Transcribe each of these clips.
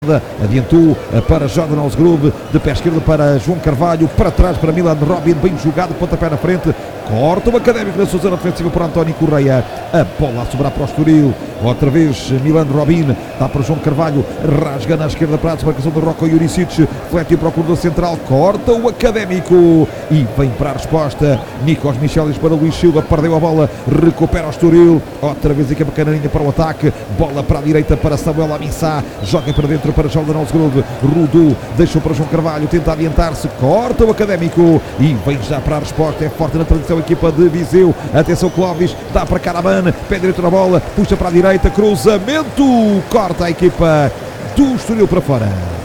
Adiantou para Jordan Osgrove, de pé esquerdo para João Carvalho, para trás para Milan Robin, bem jogado, pontapé na frente, corta o Académico na sua zona defensiva por António Correia, a bola a sobrar para o Estoril, outra vez Milan Robin, dá para João Carvalho, rasga na esquerda para a desmarcação de Rocco Juricic, flete para o corredor central, corta o Académico e vem para a resposta, Nikos Michelis para Luís Silva, perdeu a bola, recupera o Estoril, outra vez a equipa canarinha para o ataque, bola para a direita para Samuel Amissá, joga para dentro para Jordan Osgrove, Rudu deixou para João Carvalho, tenta adiantar-se, corta o Académico e vem já para a resposta, é forte na transição a equipa de Viseu, atenção Clóvis, dá para Caraman, pé direito na bola, puxa para a direita, cruzamento, corta a equipa do Estoril para fora.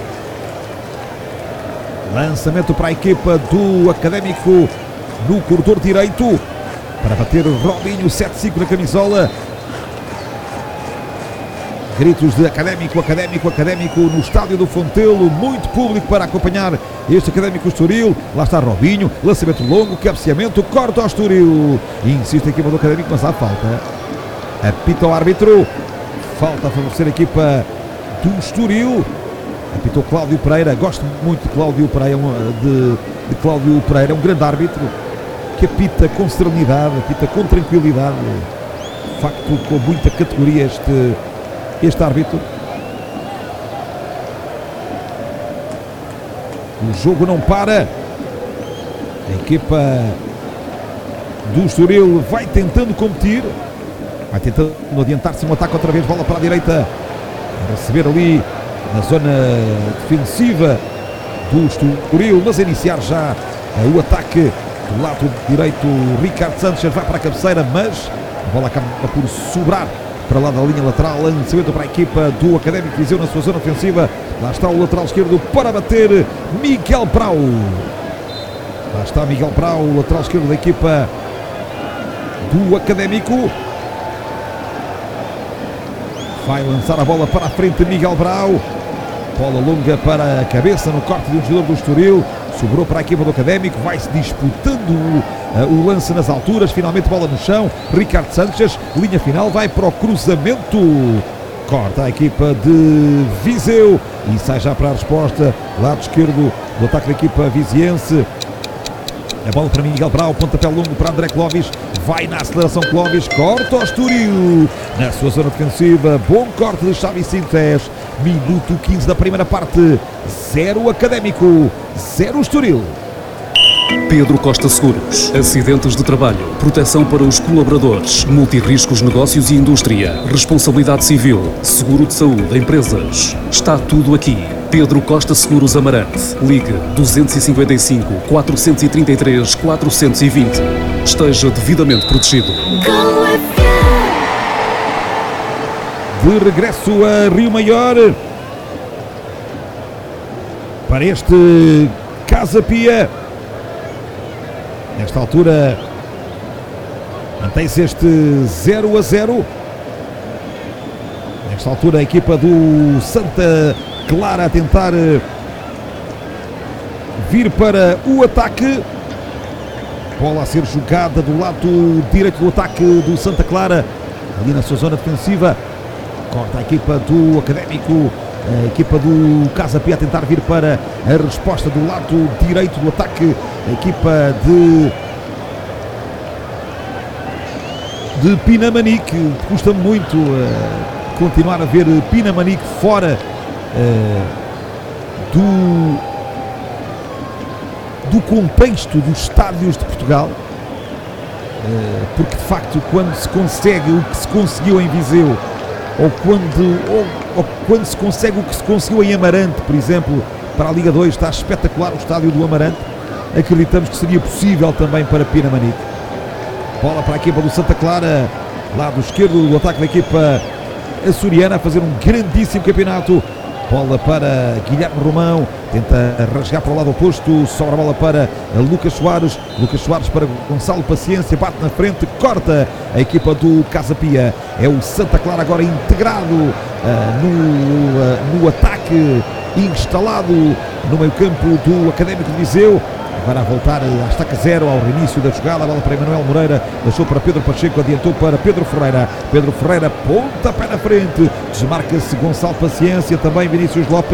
Lançamento para a equipa do Académico no corredor direito, para bater Robinho, 7-5 na camisola. Gritos de Académico, Académico, Académico no estádio do Fontelo, muito público para acompanhar este Académico Estoril. Lá está Robinho, lançamento longo, cabeceamento, corta ao Estoril. Insiste a equipa do Académico, mas há falta. Apita o árbitro, falta a favorecer a equipa do Estoril. Apitou Cláudio Pereira, gosto muito de Cláudio Pereira, Cláudio Pereira, é um grande árbitro que apita com serenidade, apita com tranquilidade. De facto, com muita categoria este árbitro. O jogo não para. A equipa do Estoril vai tentando competir, vai tentando adiantar-se no ataque outra vez, bola para a direita, a receber ali na zona defensiva do Estoril, mas a iniciar já o ataque do lado direito. Ricardo Sanchez vai para a cabeceira, mas a bola acaba por sobrar para lá da linha lateral, lançamento para a equipa do Académico Viseu na sua zona ofensiva. Lá está o lateral esquerdo para bater Miguel Prau. Lá está Miguel Prau, o lateral esquerdo da equipa do Académico. Vai lançar a bola para a frente Miguel Prau. Bola longa para a cabeça no corte de um jogador do Estoril. Sobrou para a equipa do Académico, vai-se disputando o lance nas alturas, finalmente bola no chão, Ricardo Sanchez, linha final, vai para o cruzamento, corta a equipa de Viseu e sai já para a resposta, lado esquerdo do ataque da equipa viziense. A bola para Miguel Brau, pontapé longo para André Clóvis, vai na aceleração Clóvis, corta o Estoril na sua zona defensiva, bom corte de Xavi Sintés, minuto 15 da primeira parte, 0 Académico, 0 Estoril. Pedro Costa Seguros, acidentes de trabalho, proteção para os colaboradores, multirriscos negócios e indústria, responsabilidade civil, seguro de saúde, empresas, está tudo aqui. Pedro Costa Seguros Amarante, ligue 255 433 420, esteja devidamente protegido. De regresso a Rio Maior, para este Casa Pia. Nesta altura mantém-se este 0-0. Nesta altura a equipa do Santa Clara a tentar vir para o ataque. Bola a ser jogada do lado direito do ataque do Santa Clara, ali na sua zona defensiva. Corta a equipa do Académico. A equipa do Casa Pia a tentar vir para a resposta do lado direito do ataque. A equipa de Pinamanique. Custa muito continuar a ver Pinamanique fora do contexto dos estádios de Portugal. Porque de facto quando se consegue o que se conseguiu em Viseu, ou quando se consegue o que se conseguiu em Amarante, por exemplo, para a Liga 2, está espetacular o estádio do Amarante. Acreditamos que seria possível também para Pinamanique. Bola para a equipa do Santa Clara, lado esquerdo do ataque da equipa açoriana, a fazer um grandíssimo campeonato. Bola para Guilherme Romão, tenta rasgar para o lado oposto, sobra a bola para Lucas Soares para Gonçalo Paciência, bate na frente, corta a equipa do Casa Pia. É o Santa Clara agora integrado no ataque, instalado no meio campo do Académico de Viseu. Agora a voltar à estaca 0 ao reinício da jogada. A bola para Emanuel Moreira, deixou para Pedro Pacheco, adiantou para Pedro Ferreira. Pedro Ferreira, pontapé na frente, desmarca-se Gonçalo Paciência, também Vinícius Lopes.